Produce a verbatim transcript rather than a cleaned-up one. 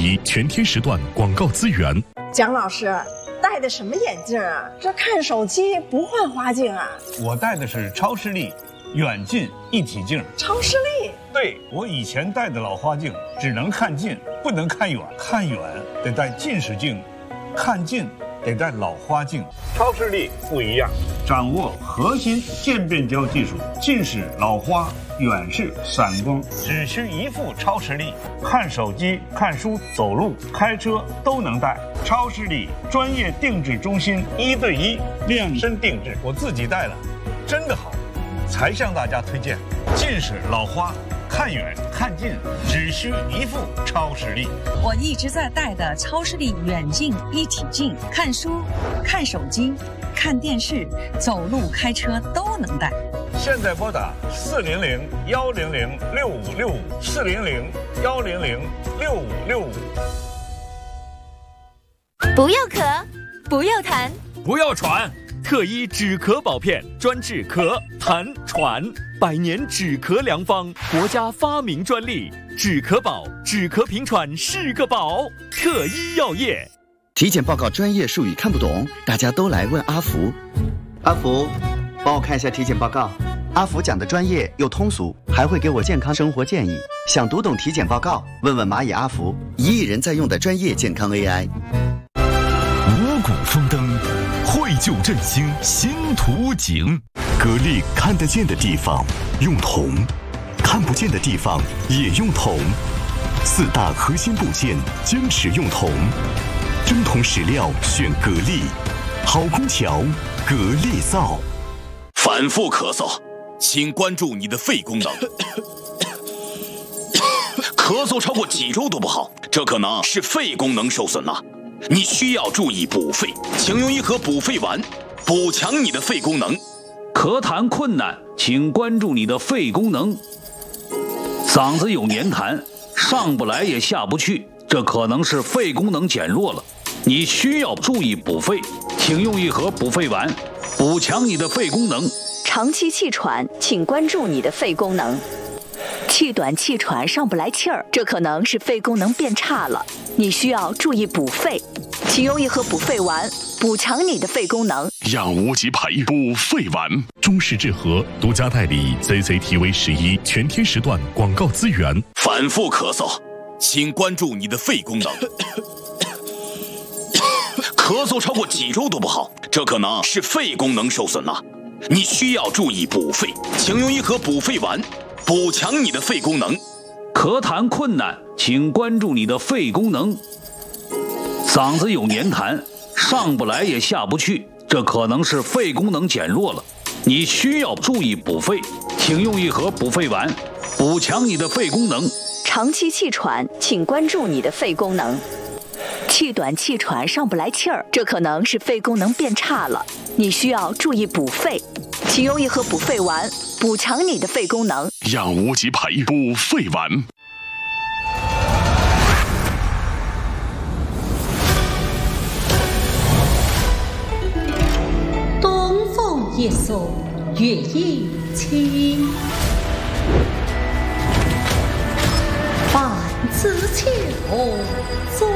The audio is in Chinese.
一全天时段广告资源。 蒋老师戴的什么眼镜啊？这看手机不换花镜啊？ 我戴的是超视力远近一体镜。 超视力？ 对，我以前戴的老花镜只能看近，不能看远，看远得戴近视镜，看近得戴老花镜。超视力不一样，掌握核心渐变焦技术，近视、老花、远视、散光，只需一副超视力，看手机、看书、走路、开车都能戴。超视力专业定制中心，一对一量身定制，我自己戴了，真的好，才向大家推荐。近视、老花，看远看近只需一副超视力。 我一直在戴的超视力远近一体镜，看书、看手机、看电视、走路、开车都能戴。 现在拨打四零零幺零零六五六五，四零零幺零零六五六五。 不要咳，不要痰， 不要喘。特医止咳宝片专治咳、痰、喘，百年止咳良方，国家发明专利。止咳宝，止咳平喘是个宝。特医药业。 体检报告专业术语看不懂，大家都来问阿福。阿福，帮我看一下体检报告。阿福讲的专业又通俗，还会给我健康生活建议。想读懂体检报告，问问蚂蚁阿福，一亿人在用的专业健康 A I。 五谷丰登，绘就振兴新图景。格力看得见的地方用铜，看不见的地方也用铜。四大核心部件坚持用铜，真铜实料选格力，好空调格力造。 反复咳嗽，请关注你的肺功能。咳嗽超过几周都不好，这可能是肺功能受损了。你需要注意补肺，请用一盒补肺丸，补强你的肺功能。 咳痰困难，请关注你的肺功能。嗓子有黏痰，上不来也下不去，这可能是肺功能减弱了。你需要注意补肺，请用一盒补肺丸，补强你的肺功能。 长期气喘，请关注你的肺功能。气短气喘上不来气儿，这可能是肺功能变差了，你需要注意补肺，请用一盒补肺丸，补强你的肺功能。 养无极牌补肺丸，中式治和独家代理 C C T V 十一全天时段广告资源。 反复咳嗽，请关注你的肺功能。咳嗽超过几周都不好，这可能是肺功能受损了，你需要注意补肺，请用一盒补肺丸，补强你的肺功能。 咳痰困难，请关注你的肺功能。嗓子有黏痰，上不来也下不去，这可能是肺功能减弱了，你需要注意补肺，请用一盒补肺丸，补强你的肺功能。 长期气喘，请关注你的肺功能。气短气喘上不来气儿，这可能是肺功能变差了，你需要注意补肺，请用一盒补肺丸，补强你的肺功能。 养无极牌补肺丸。 东风一送月影清，半枝秋，昨